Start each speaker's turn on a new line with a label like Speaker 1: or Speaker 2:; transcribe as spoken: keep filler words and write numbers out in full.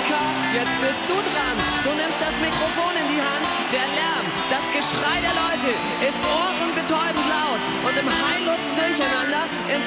Speaker 1: Monika, jetzt bist du dran. Du nimmst das Mikrofon in die Hand. Der Lärm, das Geschrei der Leute ist ohrenbetäubend laut. Und im heillosen Durcheinander, im